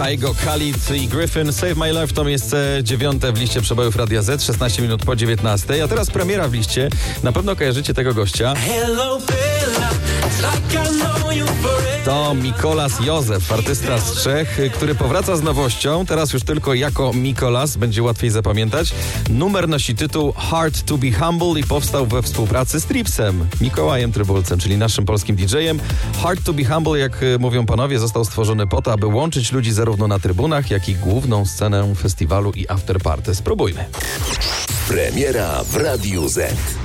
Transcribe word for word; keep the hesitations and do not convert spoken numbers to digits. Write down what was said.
Igo, Khalid i Gryffin, Save My Life to miejsce dziewiąte w liście przebojów Radia Z, szesnaście minut po dziewiętnastej. A teraz premiera w liście. Na pewno kojarzycie tego gościa. To Mikolas Józef, artysta z Czech, który powraca z nowością, teraz już tylko jako Mikolas, będzie łatwiej zapamiętać. Numer nosi tytuł Hard to be Humble i powstał we współpracy z Tripsem, Mikołajem Trybulcem, czyli naszym polskim didżejem. Hard to be Humble, jak mówią panowie, został stworzony po to, aby łączyć ludzi zarówno na trybunach, jak i główną scenę festiwalu i afterparty. Spróbujmy. Premiera w Radiu Z.